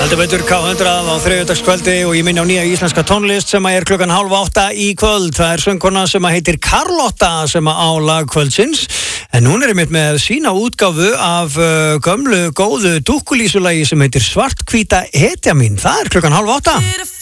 Heldur betur K100 á þriðjudagskvöldi og ég minni á nýja íslenska tónlist sem er 7:30 í kvöld. Það er söngkona sem heitir Carlotta sem á lag kvöldsins. En hún er einmitt með sína útgáfu af gömlu góðu dúkkulísulagi sem heitir Svarthvíta hetja mín. Það er 7:30.